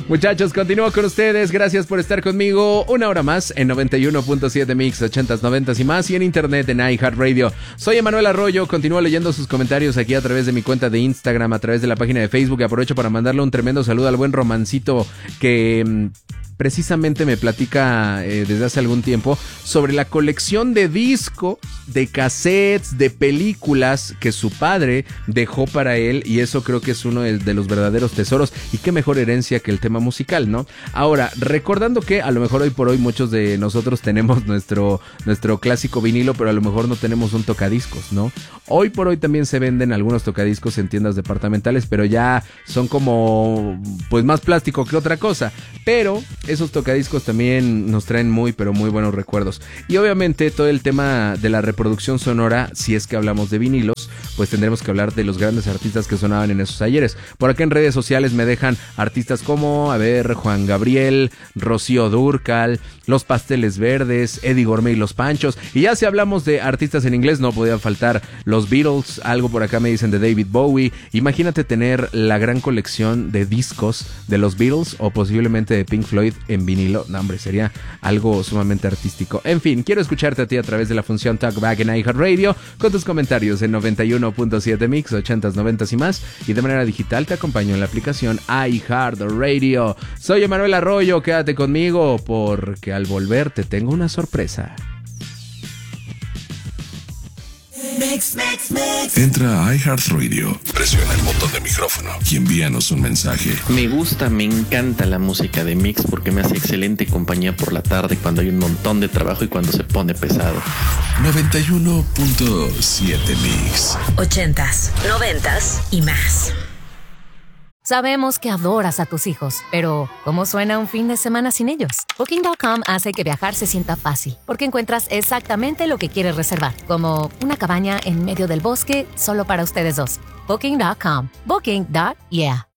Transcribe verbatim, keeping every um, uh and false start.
Muchachos, continúo con ustedes. Gracias por estar conmigo una hora más en noventa y uno punto siete Mix, ochentas, noventas y más, y en internet en iHeartRadio. Soy Emanuel Arroyo. Continúo leyendo sus comentarios aquí a través de mi cuenta de Instagram, a través de la página de Facebook. Aprovecho para mandarle un tremendo saludo al buen Romancito que mmm, precisamente me platica eh, desde hace algún tiempo sobre la colección de discos, de cassettes, de películas que su padre dejó para él, y eso creo que es uno de, de los verdaderos tesoros, y qué mejor herencia que el tema musical, ¿no? Ahora, recordando que a lo mejor hoy por hoy muchos de nosotros tenemos nuestro, nuestro clásico vinilo, pero a lo mejor no tenemos un tocadiscos, ¿no? Hoy por hoy también se venden algunos tocadiscos en tiendas departamentales, pero ya son como, pues, más plástico que otra cosa, pero esos tocadiscos también nos traen muy, pero muy buenos recuerdos. Y obviamente todo el tema de la reproducción sonora, si es que hablamos de vinilos, pues tendremos que hablar de los grandes artistas que sonaban en esos ayeres. Por acá en redes sociales me dejan artistas como, a ver, Juan Gabriel, Rocío Dúrcal, Los Pasteles Verdes, Eddie Gourmet y Los Panchos. Y ya si hablamos de artistas en inglés, no podían faltar los Beatles. Algo por acá me dicen de David Bowie. Imagínate tener la gran colección de discos de los Beatles o posiblemente de Pink Floyd en vinilo. No, hombre, sería algo sumamente artístico. En fin, quiero escucharte a ti a través de la función Talkback en iHeartRadio con tus comentarios en noventa y uno punto siete Mix, ochentas, noventas y más, y de manera digital te acompaño en la aplicación iHeartRadio. Soy Emanuel Arroyo, quédate conmigo porque al volver te tengo una sorpresa. Mix, mix, mix. Entra a iHeartRadio, presiona el botón de micrófono y envíanos un mensaje. Me gusta, me encanta la música de Mix porque me hace excelente compañía por la tarde cuando hay un montón de trabajo y cuando se pone pesado. noventa y uno punto siete Mix. Ochentas, noventas y más. Sabemos que adoras a tus hijos, pero ¿cómo suena un fin de semana sin ellos? Booking punto com hace que viajar se sienta fácil, porque encuentras exactamente lo que quieres reservar, como una cabaña en medio del bosque solo para ustedes dos. Booking punto com. Booking. Yeah.